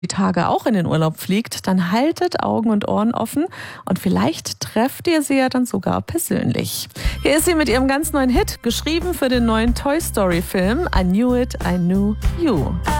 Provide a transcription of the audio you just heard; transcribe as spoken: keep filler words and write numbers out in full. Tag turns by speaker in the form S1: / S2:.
S1: die Tage auch in den Urlaub fliegt, dann haltet Augen und Ohren offen und vielleicht trefft ihr sie ja dann sogar persönlich. Hier ist sie mit ihrem ganz neuen Hit, geschrieben für den neuen Toy Story Film I Knew It, I Knew You.